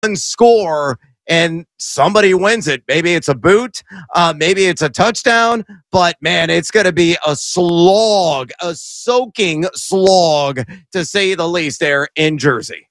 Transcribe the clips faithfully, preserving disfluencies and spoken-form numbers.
score and somebody wins it. Maybe it's a boot, uh, maybe it's a touchdown, but man, it's going to be a slog, a soaking slog to say the least there in Jersey.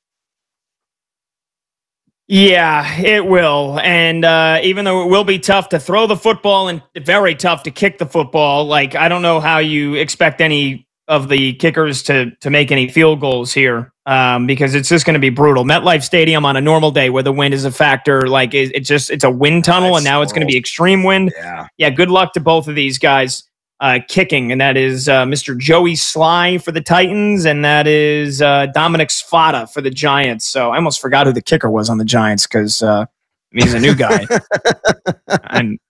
Yeah, it will. And uh, even though it will be tough to throw the football and very tough to kick the football, like I don't know how you expect any of the kickers to to make any field goals here um, because it's just going to be brutal. MetLife Stadium on a normal day where the wind is a factor, like it, it's just it's a wind tunnel, and now it's going to be extreme wind. Yeah, yeah. Good luck to both of these guys uh, kicking, and that is uh, Mister Joey Sly for the Titans, and that is uh, Dominic Sfada for the Giants. So I almost forgot who the kicker was on the Giants because uh, I mean, he's a new guy. and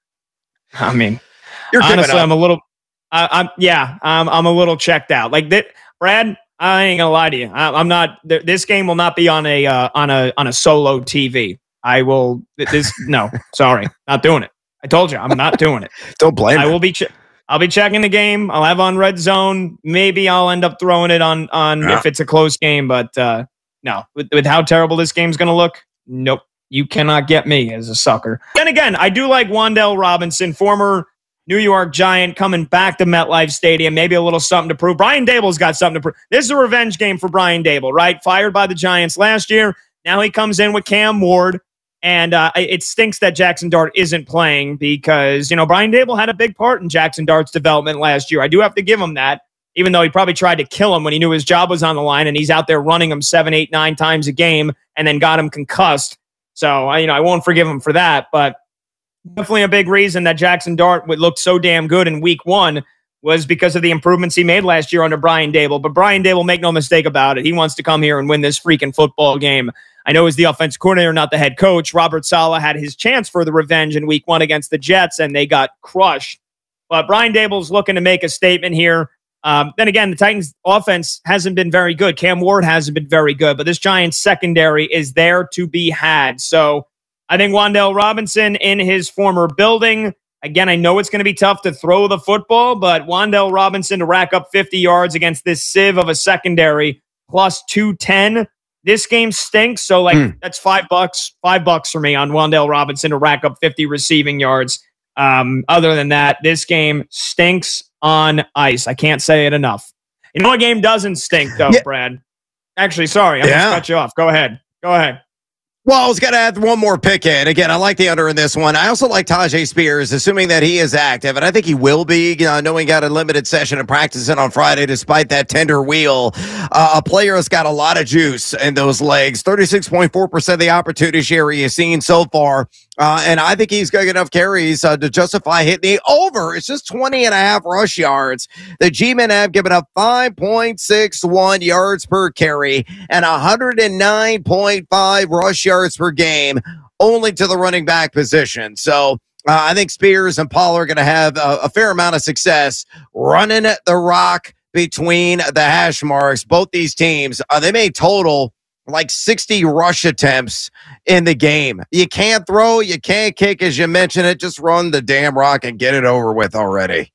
I mean, You're honestly, I'm a little. Uh, I'm yeah, I'm I'm a little checked out. Like that, Brad. I ain't gonna lie to you. I, I'm not. Th- this game will not be on a uh, on a on a solo T V. I will. This no, sorry, not doing it. I told you, I'm not doing it. Don't blame. I me. will be. Che- I'll be checking the game. I'll have on Red Zone. Maybe I'll end up throwing it on on yeah. if it's a close game. But uh, no, with, with how terrible this game's gonna look, nope. You cannot get me as a sucker. And again, I do like Wan'Dale Robinson, former New York Giant, coming back to MetLife Stadium. Maybe a little something to prove. Brian Dable's got something to prove. This is a revenge game for Brian Dable, right? Fired by the Giants last year. Now he comes in with Cam Ward. And uh, it stinks that Jackson Dart isn't playing because, you know, Brian Dable had a big part in Jackson Dart's development last year. I do have to give him that, even though he probably tried to kill him when he knew his job was on the line and he's out there running him seven, eight, nine times a game and then got him concussed. So, you know, I won't forgive him for that, but definitely a big reason that Jackson Dart would look so damn good in week one was because of the improvements he made last year under Brian Dable. But Brian Dable, make no mistake about it, he wants to come here and win this freaking football game. I know he's the offensive coordinator, not the head coach. Robert Saleh had his chance for the revenge in week one against the Jets, and they got crushed. But Brian Dable's looking to make a statement here. Um, then again, the Titans' offense hasn't been very good. Cam Ward hasn't been very good, but this Giants secondary is there to be had. So I think Wan'Dale Robinson in his former building. Again, I know it's going to be tough to throw the football, but Wan'Dale Robinson to rack up fifty yards against this sieve of a secondary plus two ten. This game stinks, so like mm. that's five bucks, five bucks for me on Wan'Dale Robinson to rack up fifty receiving yards. Um, other than that, this game stinks on ice. I can't say it enough. You know what game doesn't stink though, yeah. Brad? Actually, sorry, I'm yeah. going to cut you off. Go ahead. Go ahead. Well, I was going to add one more pick in. Again, I like the under in this one. I also like Tyjae Spears, assuming that he is active, and I think he will be, you know, knowing he got a limited session of practicing on Friday despite that tender wheel. Uh, a player has got a lot of juice in those legs. thirty-six point four percent of the opportunity share he has seen so far, uh, and I think he's got enough carries uh, to justify hitting the over. It's just twenty and a half rush yards. The G-men have given up five point six one yards per carry and one hundred nine point five rush yards yards per game, only to the running back position. So uh, I think Spears and Paul are going to have a, a fair amount of success running the rock between the hash marks. Both these teams, uh, they may total like sixty rush attempts in the game. You can't throw, you can't kick, as you mentioned it. Just run the damn rock and get it over with already.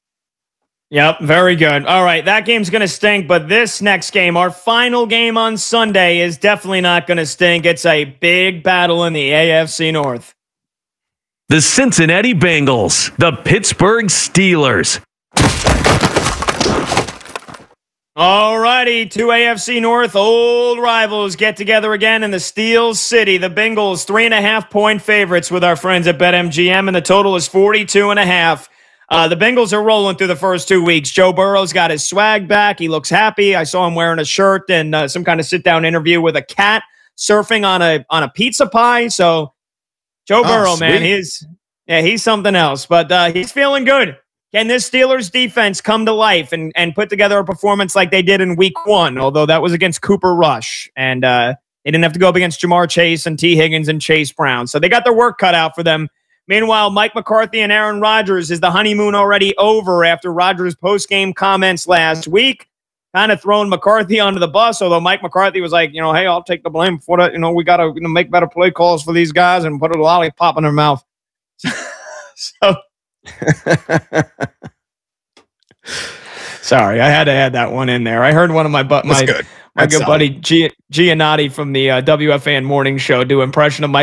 Yep, very good. All right, that game's going to stink, but this next game, our final game on Sunday, is definitely not going to stink. It's a big battle in the A F C North. The Cincinnati Bengals, the Pittsburgh Steelers. All righty, two A F C North old rivals get together again in the Steel City. The Bengals, three and a half point favorites with our friends at BetMGM, and the total is forty-two and a half. Uh, the Bengals are rolling through the first two weeks. Joe Burrow's got his swag back. He looks happy. I saw him wearing a shirt and uh, some kind of sit-down interview with a cat surfing on a on a pizza pie. So Joe oh, Burrow, sweet. man, he's yeah, he's something else. But uh, he's feeling good. Can this Steelers defense come to life and, and put together a performance like they did in week one, although that was against Cooper Rush, and uh, they didn't have to go up against Jamar Chase and T. Higgins and Chase Brown. So they got their work cut out for them. Meanwhile, Mike McCarthy and Aaron Rodgers, is the honeymoon already over after Rodgers' post-game comments last week? Kind of throwing McCarthy under the bus, although Mike McCarthy was like, you know, hey, I'll take the blame for that. You know, we got to you know, make better play calls for these guys and put a lollipop in their mouth. so, sorry, I had to add that one in there. I heard one of my bu- my My That's good solid. buddy G- Giannotti from the uh, W F A N Morning Show do impression of Mike